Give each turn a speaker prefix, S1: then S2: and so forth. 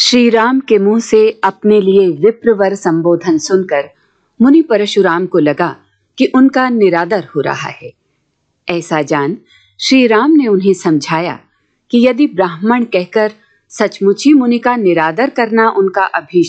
S1: श्री राम के मुंह से अपने लिए विप्रवर संबोधन सुनकर मुनि परशुराम को लगा कि उनका निरादर हो रहा है। ऐसा जान श्री राम ने उन्हें समझाया कि यदि ब्राह्मण कहकर सचमुच ही मुनि का निरादर करना उनका अभीष्ट